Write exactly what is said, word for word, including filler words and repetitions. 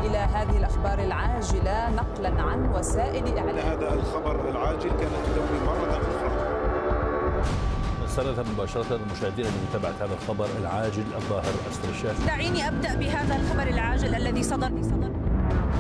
إلى هذه الأخبار العاجلة نقلا عن وسائل إعلام. هذا الخبر العاجل كانت تدوي مرة أخرى. سنة مباشرة المشاهدين لمتابعة هذا الخبر العاجل الظاهر أسفل الشاشة. دعيني أبدأ بهذا الخبر العاجل الذي صدر صدر